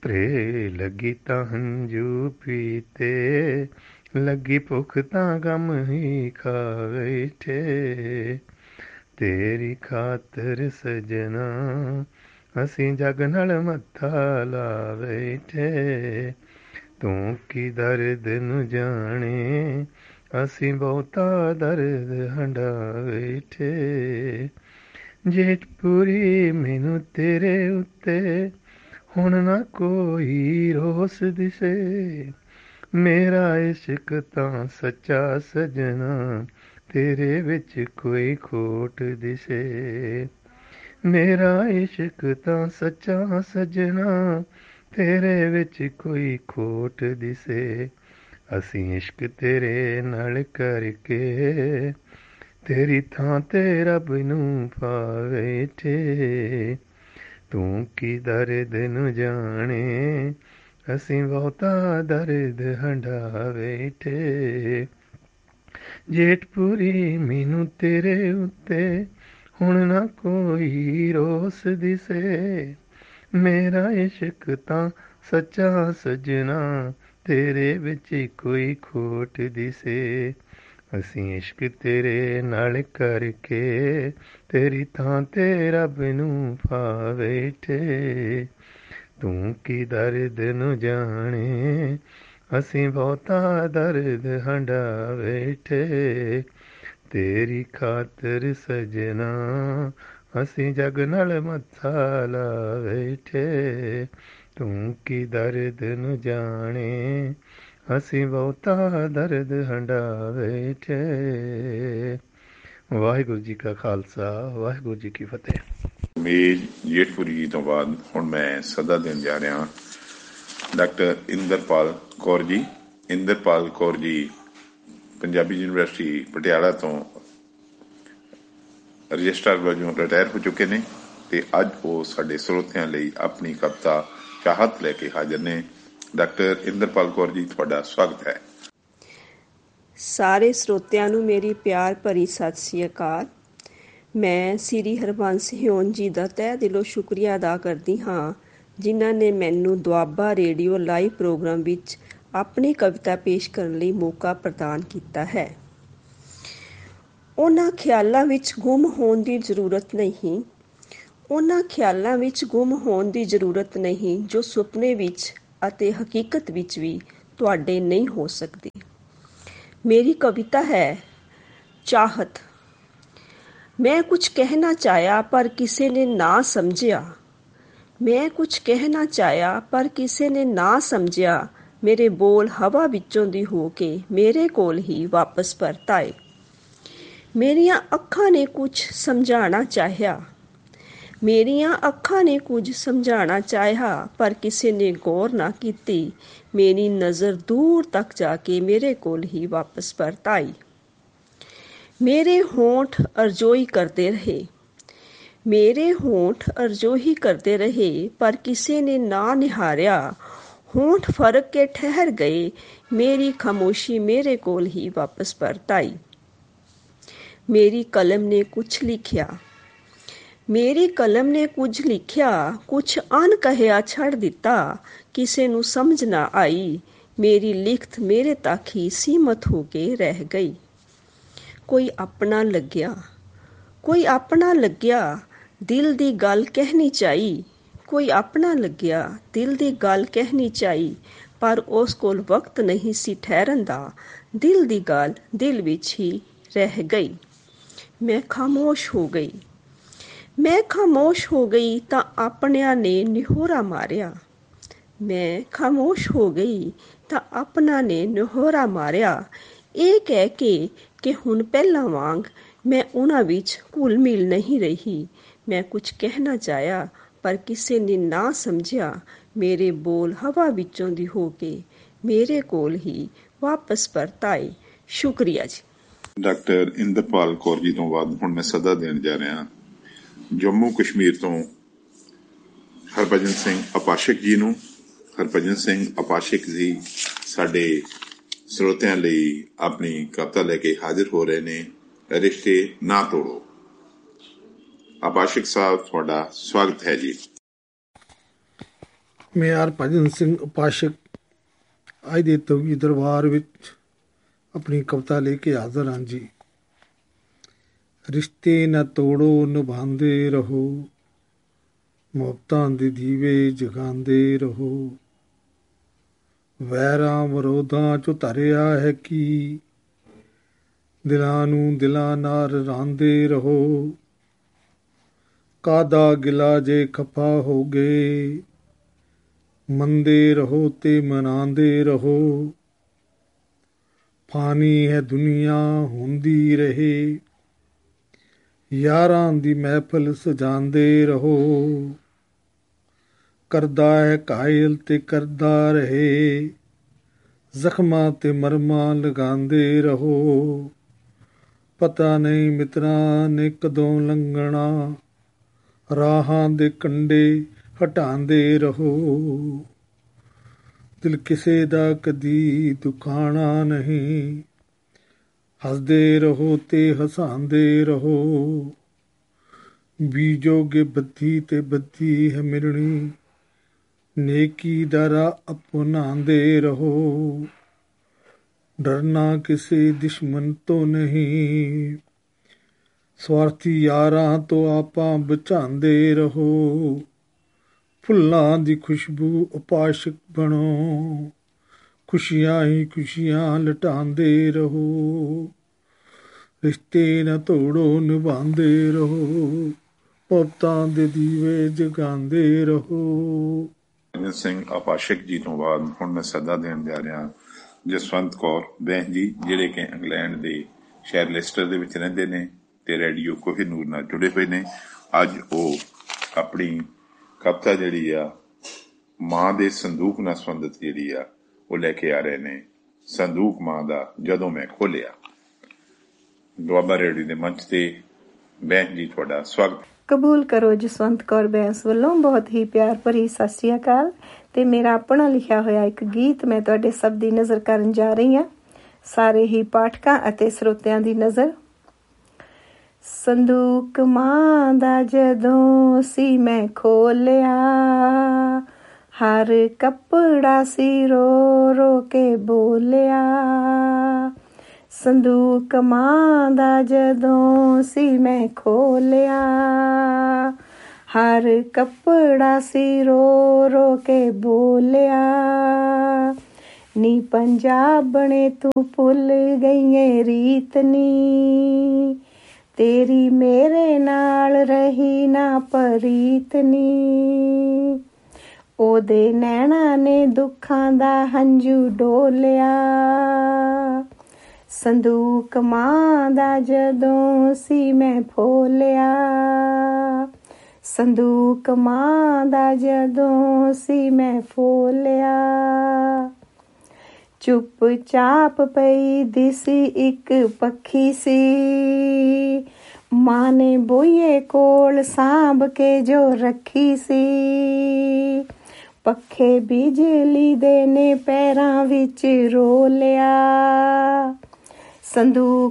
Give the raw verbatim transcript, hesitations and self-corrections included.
ਉਤਰੇ ਲੱਗੀ ਤਾਂ ਹੰਝੂ ਪੀਤੇ, ਲੱਗੀ ਭੁੱਖ ਤਾਂ ਗਮ ਹੀ ਖਾ ਬੈਠੇ। ਤੇਰੀ ਖਾਤਰ ਸਜਣਾ ਅਸੀਂ ਜਗ ਨਾਲ ਮੱਥਾ ਲਾ ਬੈਠੇ। ਤੂੰ ਕੀ ਦਰਦ ਨੂੰ ਜਾਣੇ, ਅਸੀਂ ਬਹੁਤਾ ਦਰਦ ਹੰਢਾ ਬੈਠੇ। ਜੇਠਪੁਰੀ ਮੈਨੂੰ ਤੇਰੇ ਉੱਤੇ ਹੁਣ ਨਾ ਕੋਈ ਰੋਸ ਦਿਸੇ। ਮੇਰਾ ਇਸ਼ਕ ਤਾਂ ਸੱਚਾ ਸਜਣਾ, ਤੇਰੇ ਵਿੱਚ ਕੋਈ ਖੋਟ ਦਿਸੇ। ਮੇਰਾ ਇਸ਼ਕ ਤਾਂ ਸੱਚਾ ਸਜਣਾ, ਤੇਰੇ ਵਿੱਚ ਕੋਈ ਖੋਟ ਦਿਸੇ। ਅਸੀਂ ਇਸ਼ਕ ਤੇਰੇ ਨਾਲ ਕਰਕੇ, ਤੇਰੀ ਥਾਂ ਤੇ ਰੱਬ ਨੂੰ ਪਾ ਬੈਠੇ। ਤੂੰ ਕੀ ਦਰਦ ਨੂੰ ਜਾਣੇ, ਅਸੀਂ ਬਹੁਤਾ ਦਰਦ ਹੰਢਾ ਬੈਠੇ। ਜੇਠਪੁਰੀ ਮੈਨੂੰ ਤੇਰੇ ਉੱਤੇ ਹੁਣ ਨਾ ਕੋਈ ਰੋਸ ਦਿਸੇ। ਮੇਰਾ ਇਸ਼ਕ ਤਾਂ ਸੱਚਾ ਸਜਣਾ, ਤੇਰੇ ਵਿੱਚ ਕੋਈ ਖੋਟ ਦਿਸੇ। ਅਸੀਂ ਇਸ਼ਕ ਤੇਰੇ ਨਾਲ ਕਰਕੇ, ਤੇਰੀ ਥਾਂ ਤੇ ਰੱਬ ਨੂੰ ਪਾ ਬੈਠੇ। ਤੂੰ ਕੀ ਦਰਦ ਨੂੰ ਜਾਣੇ, ਅਸੀਂ ਬਹੁਤਾ ਦਰਦ ਹੰਢਾ ਬੈਠੇ। ਤੇਰੀ ਖਾਤਰ ਸਜਣਾ ਅਸੀਂ ਜਗ ਨਾਲ ਮੱਥਾ ਲਾ ਬੈਠੇ। ਤੂੰ ਕੀ ਦਰਦ ਨੂੰ ਜਾਣੇ, ਅਸੀਂ ਬਹੁਤਾ ਦਰਦ ਹੰਢਾ ਬੈਠੇ। ਵਾਹਿਗੁਰੂ ਜੀ ਕਾ ਖਾਲਸਾ, ਵਾਹਿਗੁਰੂ ਜੀ ਕੀ ਫਤਿਹ। ਮੇਜ ਜੇਠਪੁਰੀ ਜੀ ਤੋਂ ਬਾਅਦ ਹੁਣ ਮੈਂ ਸੱਦਾ ਦੇਣ ਜਾ ਰਿਹਾ ਡਾਕਟਰ ਇੰਦਰਪਾਲ ਕੌਰ ਜੀ। ਇੰਦਰਪਾਲ ਕੌਰ ਜੀ ਪੰਜਾਬੀ ਯੂਨੀਵਰਸਿਟੀ ਪਟਿਆਲਾ ਤੋਂ ਰਜਿਸਟਰਾਰ ਵਜੋਂ ਰਿਟਾਇਰ ਹੋ ਚੁੱਕੇ ਨੇ ਤੇ ਅੱਜ ਉਹ ਸਾਡੇ ਸਰੋਤਿਆਂ ਲਈ ਆਪਣੀ ਕਵਿਤਾ ਚਾਹਤ ਲੈ ਕੇ ਹਾਜ਼ਰ ਨੇ। ਡਾਕਟਰ ਇੰਦਰਪਾਲ ਕੌਰ ਜੀ, ਤੁਹਾਡਾ ਸਵਾਗਤ ਹੈ। ਸਾਰੇ ਸਰੋਤਿਆਂ ਨੂੰ ਮੇਰੀ ਪਿਆਰ ਭਰੀ ਸਤਿ ਸ੍ਰੀ ਅਕਾਲ। ਮੈਂ ਸ੍ਰੀ ਹਰਬੰਸ ਹਿਊਨ ਜੀ ਦਾ ਤਹਿ ਦਿਲੋਂ ਸ਼ੁਕਰੀਆ ਅਦਾ ਕਰਦੀ ਹਾਂ, ਜਿਨ੍ਹਾਂ ਨੇ ਮੈਨੂੰ ਦੁਆਬਾ ਰੇਡੀਓ ਲਾਈਵ ਪ੍ਰੋਗਰਾਮ ਵਿੱਚ ਆਪਣੀ ਕਵਿਤਾ ਪੇਸ਼ ਕਰਨ ਲਈ ਮੌਕਾ ਪ੍ਰਦਾਨ ਕੀਤਾ ਹੈ। ਉਹਨਾਂ ਖਿਆਲਾਂ ਵਿੱਚ ਗੁੰਮ ਹੋਣ ਦੀ ਜ਼ਰੂਰਤ ਨਹੀਂ, ਉਹਨਾਂ ਖਿਆਲਾਂ ਵਿੱਚ ਗੁੰਮ ਹੋਣ ਦੀ ਜ਼ਰੂਰਤ ਨਹੀਂ ਜੋ ਸੁਪਨੇ ਵਿੱਚ ਅਤੇ ਹਕੀਕਤ ਵਿੱਚ ਵੀ ਤੁਹਾਡੇ ਨਹੀਂ ਹੋ ਸਕਦੀ। ਮੇਰੀ ਕਵਿਤਾ ਹੈ ਚਾਹਤ। ਮੈਂ ਕੁਝ ਕਹਿਣਾ ਚਾਹਿਆ ਪਰ ਕਿਸੇ ਨੇ ਨਾ ਸਮਝਿਆ। ਮੈਂ ਕੁਝ ਕਹਿਣਾ ਚਾਹਿਆ ਪਰ ਕਿਸੇ ਨੇ ਨਾ ਸਮਝਿਆ। ਮੇਰੇ ਬੋਲ ਹਵਾ ਵਿੱਚੋਂ ਦੀ ਹੋ ਕੇ ਮੇਰੇ ਕੋਲ ਹੀ ਵਾਪਸ ਪਰਤ ਆਏ। ਮੇਰੀਆਂ ਅੱਖਾਂ ਨੇ ਕੁਝ ਸਮਝਾਉਣਾ ਚਾਹਿਆ। ਮੇਰੀਆਂ ਅੱਖਾਂ ਨੇ ਕੁਝ ਸਮਝਾਉਣਾ ਚਾਹਿਆ ਪਰ ਕਿਸੇ ਨੇ ਗੌਰ ਨਾ ਕੀਤੀ। ਮੇਰੀ ਨਜ਼ਰ ਦੂਰ ਤੱਕ ਜਾ ਕੇ ਮੇਰੇ ਕੋਲ ਹੀ ਵਾਪਸ ਪਰਤ ਆਈ। ਮੇਰੇ ਹੋਂਠ ਅਰਜ਼ੋਈ ਕਰਦੇ ਰਹੇ। ਮੇਰੇ ਹੋਂਠ ਅਰਜ਼ੋਈ ਕਰਦੇ ਰਹੇ ਪਰ ਕਿਸੇ ਨੇ ਨਾ ਨਿਹਾਰਿਆ। ਹੋਂਠ ਫਰਕ ਕੇ ਠਹਿਰ ਗਏ। ਮੇਰੀ ਖਾਮੋਸ਼ੀ ਮੇਰੇ ਕੋਲ ਹੀ ਵਾਪਸ ਪਰਤ ਆਈ। ਮੇਰੀ ਕਲਮ ਨੇ ਕੁਛ ਲਿਖਿਆ। ਮੇਰੀ ਕਲਮ ਨੇ ਕੁਝ ਲਿਖਿਆ, ਕੁਛ ਅਣਕਿਆ ਛੱਡ ਦਿੱਤਾ। ਕਿਸੇ ਨੂੰ ਸਮਝ ਨਾ ਆਈ। ਮੇਰੀ ਲਿਖਤ ਮੇਰੇ ਤੱਕ ਹੀ ਸੀਮਤ ਹੋ ਕੇ ਰਹਿ ਗਈ। ਕੋਈ ਆਪਣਾ ਲੱਗਿਆ, ਕੋਈ ਆਪਣਾ ਲੱਗਿਆ, ਦਿਲ ਦੀ ਗੱਲ ਕਹਿਣੀ ਚਾਹੀ। ਕੋਈ ਆਪਣਾ ਲੱਗਿਆ, ਦਿਲ ਦੀ ਗੱਲ ਕਹਿਣੀ ਚਾਹੀ, ਪਰ ਉਸ ਕੋਲ ਵਕਤ ਨਹੀਂ ਸੀ ਠਹਿਰਨ ਦਾ। ਦਿਲ ਦੀ ਗੱਲ ਦਿਲ ਵਿੱਚ ਹੀ ਰਹਿ ਗਈ। ਮੈਂ ਖਾਮੋਸ਼ ਹੋ ਗਈ। ਮੈਂ ਖਾਮੋਸ਼ ਹੋ ਗਈ ਤਾਂ ਆਪਣਿਆਂ ਨੇ ਨਿਹੋਰਾ ਮਾਰਿਆ। ਮੈਂ ਖਾਮੋਸ਼ ਹੋ ਗਈ ਤਾਂ ਆਪਣਾ ਨੇ ਨਿਹੋਰਾ ਮਾਰਿਆ, ਇਹ ਕਹਿ ਕੇ ਕਿ ਹੁਣ ਪਹਿਲਾਂ ਵਾਂਗ ਮੈਂ ਉਹਨਾਂ ਵਿੱਚ ਘੁਲ ਮਿਲ ਨਹੀਂ ਰਹੀ। ਮੈਂ ਕੁਝ ਕਹਿਣਾ ਚਾਹਿਆ ਪਰ ਕਿਸੇ ਨੇ ਨਾ ਸਮਝਿਆ। ਮੇਰੇ ਬੋਲ ਹਵਾ ਵਿੱਚੋਂ ਦੀ ਹੋ ਕੇ ਮੇਰੇ ਕੋਲ ਹੀ ਵਾਪਸ ਪਰਤ ਆਏ। ਸ਼ੁਕਰੀਆ ਜੀ। ਡਾਕਟਰ ਇੰਦਰਪਾਲ ਕੌਰ ਜੀ ਤੋਂ ਬਾਅਦ ਹੁਣ ਮੈਂ ਸੱਦਾ ਦੇਣ ਜਾ ਰਿਹਾ ਜੰਮੂ ਕਸ਼ਮੀਰ ਤੋਂ ਹਰਭਜਨ ਸਿੰਘ ਅਪਾਸ਼ਿਕ ਜੀ ਨੂੰ। ਹਰਭਜਨ ਸਿੰਘ ਅਪਾਸ਼ਿਕ ਜੀ ਸਾਡੇ ਸਰੋਤਿਆਂ ਲਈ ਆਪਣੀ ਕਵਿਤਾ ਲੈ ਕੇ ਹਾਜ਼ਰ ਹੋ ਰਹੇ ਨੇ, ਰਿਸ਼ਤੇ ਨਾ ਤੋੜੋ। ਅਪਾਸ਼ਿਕ ਸਾਹਿਬ, ਤੁਹਾਡਾ ਸਵਾਗਤ ਹੈ ਜੀ। ਮੈਂ ਹਰਭਜਨ ਸਿੰਘ ਉਪਾਸ਼ਕ ਅੱਜ ਦੇ ਤਵੀ ਦਰਬਾਰ ਵਿੱਚ ਆਪਣੀ ਕਵਿਤਾ ਲੈ ਕੇ ਹਾਜ਼ਰ ਹਾਂ ਜੀ। ਰਿਸ਼ਤੇ ਨਾ ਤੋੜੋ, ਨਿਭਾਉਂਦੇ ਰਹੋ, ਮੁਹੱਬਤਾਂ ਦੇ ਦੀਵੇ ਜਗਾਉਂਦੇ ਰਹੋ। ਵੈਰਾਂ ਵਿਰੋਧਾਂ 'ਚੋਂ ਧਰਿਆ ਹੈ ਕੀ, ਦਿਲਾਂ ਨੂੰ ਦਿਲਾਂ ਨਾਲ ਰਲਾਉਂਦੇ ਰਹੋ। ਕਾਹਦਾ ਗਿਲਾ ਜੇ ਖਫਾ ਹੋ ਗਏ, ਮੰਨਦੇ ਰਹੋ ਤੇ ਮਨਾਉਂਦੇ ਰਹੋ। ਫਾਨੀ ਹੈ ਦੁਨੀਆ ਹੁੰਦੀ ਰਹੇ, ਯਾਰਾਂ ਦੀ ਮਹਿਫਲ ਸਜਾਉਂਦੇ ਰਹੋ। ਕਰਦਾ ਹੈ ਘਾਇਲ ਤੇ ਕਰਦਾ ਰਹੇ, ਜ਼ਖਮਾਂ ਤੇ ਮਰਮਾਂ ਲਗਾਉਂਦੇ ਰਹੋ। ਪਤਾ ਨਹੀਂ ਮਿੱਤਰਾਂ ਨੇ ਕਦੋਂ ਲੰਘਣਾ, ਰਾਹਾਂ ਦੇ ਕੰਢੇ ਹਟਾਉਂਦੇ ਰਹੋ। ਦਿਲ ਕਿਸੇ ਦਾ ਕਦੀ ਦੁਖਾਣਾ ਨਹੀਂ, ਹੱਸਦੇ ਰਹੋ ਤੇ ਹਸਾਉਂਦੇ ਰਹੋ। ਬੀਜੋਗੇ ਬੱਦੀ ਤੇ ਬੱਦੀ ਹੈ ਮਿਲਣੀ, ਨੇਕੀ ਦਾ ਰਾਹ ਅਪਣਾਉਂਦੇ ਰਹੋ। ਡਰਨਾ ਕਿਸੇ ਦੁਸ਼ਮਣ ਤੋਂ ਨਹੀਂ, ਸਵਾਰਥੀ ਯਾਰਾਂ ਤੋਂ ਆਪਾਂ ਬਚਾਉਂਦੇ ਰਹੋ। ਫੁੱਲਾਂ ਦੀ ਖੁਸ਼ਬੂ ਉਪਾਸ਼ਕ ਬਣੋ, ਖੁਸ਼ੀਆਂ ਹੀ ਖੁਸ਼ੀਆਂ ਲਟਾਉਂਦੇ ਰਹੋ। ਰਿਸ਼ਤੇ ਨਾ ਤੋੜੋ, ਨਿਭਾਉਂਦੇ ਰਹੋ, ਮੁਹੱਬਤਾਂ ਦੇ ਦੀਵੇ ਜਗਾਉਂਦੇ ਰਹੋ। ਹਰਭਜਨ ਸਿੰਘ ਉਪਾਸ਼ਕ ਜੀ ਤੋਂ ਬਾਅਦ ਹੁਣ ਮੈਂ ਸੱਦਾ ਦੇਣ ਜਾ ਰਿਹਾ ਜਸਵੰਤ ਕੌਰ ਬਹਿਨ ਜੀ, ਜਿਹੜੇ ਕਿ ਇੰਗਲੈਂਡ ਦੇ ਸ਼ਹਿਰ ਲੈਸਟਰ ਦੇ ਵਿੱਚ ਰਹਿੰਦੇ ਨੇ ਤੇ ਰੇਡੀਓ ਕੋਹਿਨੂਰ ਨਾਲ ਜੁੜੇ ਹੋਏ ਨੇ। ਅੱਜ ਉਹ ਆਪਣੀ ਕਵਿਤਾ ਜਿਹੜੀ ਆ ਮਾਂ ਦੇ ਸੰਦੂਕ ਨਾਲ ਸੰਬੰਧਿਤ ਜਿਹੜੀ ਆ ਉਹ ਲੈ ਕੇ ਆ ਰਹੇ ਨੇ। ਸੰਦੂਕ ਮਾਂ ਦਾ ਜਦੋਂ ਮੈਂ ਖੋਲਿਆ। ਦੁਆਬਾ ਰੇਡੀਓ ਦੇ ਮੰਚ ਤੇ ਬਹਿਨ ਜੀ ਤੁਹਾਡਾ ਸਵਾਗਤ। ਕਬੂਲ ਕਰੋ ਜਸਵੰਤ ਕੌਰ ਬੈਂਸ ਵੱਲੋਂ ਬਹੁਤ ਹੀ ਪਿਆਰ ਭਰੀ ਸਤਿ ਸ਼੍ਰੀ ਅਕਾਲ। ਤੇ ਮੇਰਾ ਆਪਣਾ ਲਿਖਿਆ ਹੋਇਆ ਇੱਕ ਗੀਤ ਮੈਂ ਤੁਹਾਡੇ ਸਭ ਦੀ ਨਜ਼ਰ ਕਰਨ ਜਾ ਰਹੀ ਹਾਂ, ਸਾਰੇ ਹੀ ਪਾਠਕਾਂ ਅਤੇ ਸਰੋਤਿਆਂ ਦੀ ਨਜ਼ਰ। ਸੰਦੂਕ ਮਾਂ ਦਾ ਜਦੋਂ ਸੀ ਮੈਂ ਖੋਲਿਆ, ਹਰ ਕੱਪੜਾ ਸੀ ਰੋ ਰੋ ਕੇ ਬੋਲਿਆ। ਸੰਦੂਕ ਮਾਂ ਦਾ ਜਦੋਂ ਸੀ ਮੈਂ ਖੋਲਿਆ, ਹਰ ਕੱਪੜਾ ਸੀ ਰੋ ਰੋ ਕੇ ਬੋਲਿਆ। ਨੀ ਪੰਜਾਬਣੇ ਤੂੰ ਭੁੱਲ ਗਈਏ ਰੀਤ ਨੀ, ਤੇਰੀ ਮੇਰੇ ਨਾਲ ਰਹੀ ਨਾ ਪਰੀਤ ਨੀ। ਉਹਦੇ ਨੈਣਾਂ ਨੇ ਦੁੱਖਾਂ ਦਾ ਹੰਝੂ ਡੋਲਿਆ, ਸੰਦੂਕ ਮਾਂ ਦਾ ਜਦੋਂ ਸੀ ਮੈਂ ਫੋਲਿਆ। ਸੰਦੂਕ ਮਾਂ ਦਾ ਜਦੋਂ ਸੀ ਮੈਂ ਫੋਲਿਆ। ਚੁੱਪ ਚਾਪ ਪਈ ਦਿਸੀ ਇੱਕ ਪੱਖੀ ਸੀ, ਮਾਂ ਨੇ ਬੋਈਏ ਕੋਲ ਸਾਂਭ ਕੇ ਜੋ ਰੱਖੀ ਸੀ। ਪੱਖੇ ਬਿਜਲੀ ਦੇ ਨੇ ਪੈਰਾਂ ਵਿੱਚ ਰੋਲਿਆ, ਸੰਦੂਕ